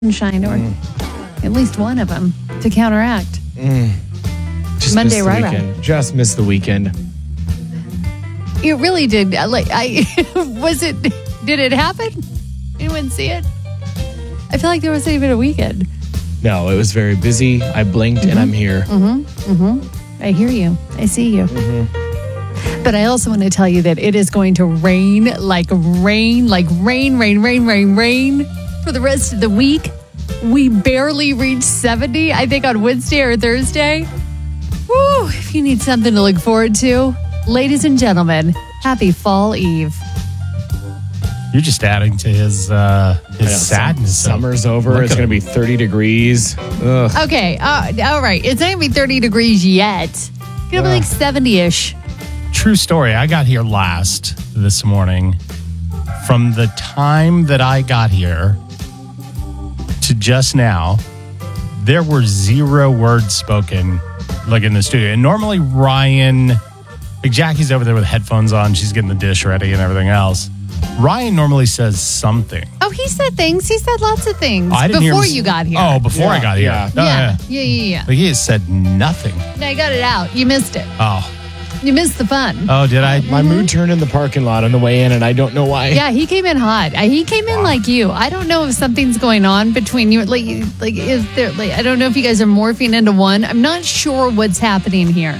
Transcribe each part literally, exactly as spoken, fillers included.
sunshine or Mm. at least one of them to counteract. Just Monday missed the Rye Rye. weekend. Just missed the weekend. It really did. Like, I was it. Did it happen? Anyone see it? I feel like there wasn't even a weekend. No, it was very busy. I blinked and I'm here. I hear you. I see you. But I also want to tell you that it is going to rain like rain, like rain, rain, rain, rain, rain for the rest of the week. We barely reached seventy, I think, on Wednesday or Thursday. Woo! If you need something to look forward to, ladies and gentlemen, happy Fall Eve. You're just adding to his uh, I know, his sadness. Summer's over. Look It's at going to him. be thirty degrees. Ugh. Okay, uh, all right. It's not going to be thirty degrees yet. It's going to be like seventy-ish. True story. I got here last this morning. From the time that I got here to just now, there were zero words spoken like in the studio. And normally Ryan, like Jackie's over there with headphones on. She's getting the dish ready and everything else. Ryan normally says something. Oh, he said things. He said lots of things I didn't hear before him- you got here. Oh, before I Yeah, got here. yeah. Oh, yeah. Yeah, yeah, yeah. Like he has said nothing. No, I got it out. You missed it. Oh. You missed the fun. Oh, did I? My mood turned in the parking lot on the way in, and I don't know why. Yeah, he came in hot. Uh, He came in like you. I don't know if something's going on between you. Like, like is there? Like, I don't know if you guys are morphing into one. I'm not sure what's happening here.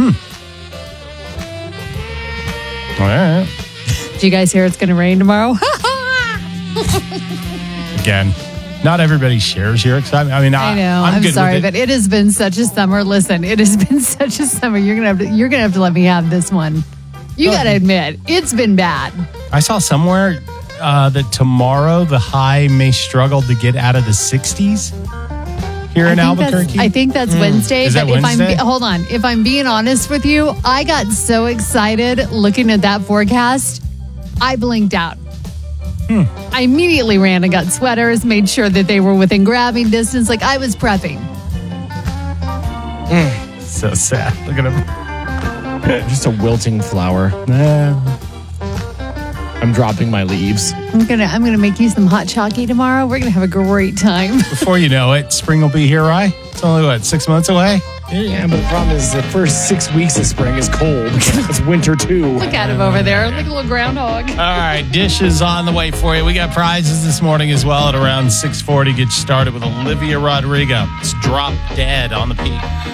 All right. Do you guys hear it's going to rain tomorrow? Again, not everybody shares your excitement. I mean, I, I know. I'm, I'm, good sorry, with but it. it has been such a summer. Listen, it has been such a summer. You're gonna have to. You're gonna have to let me have this one. You Oh. got to admit, it's been bad. I saw somewhere uh, that tomorrow the high may struggle to get out of the sixties here in I think that's- Albuquerque. I think that's Wednesday. Is that but if I'm Wednesday? be- hold on, if I'm being honest with you, I got so excited looking at that forecast, I blinked out. Hmm. I immediately ran and got sweaters, made sure that they were within grabbing distance. Like I was prepping. So sad. Look at him. Just a wilting flower. I'm dropping my leaves. I'm gonna I'm gonna make you some hot chalky tomorrow. We're gonna have a great time. Before you know it, spring will be here, right? It's only, what, six months away? Yeah, but the problem is the first six weeks of spring is cold. It's winter too. Look at him over there, like a little groundhog. All right, dish is on the way for you. We got prizes this morning as well at around six forty. Get started with Olivia Rodrigo. It's Drop Dead on the Peak.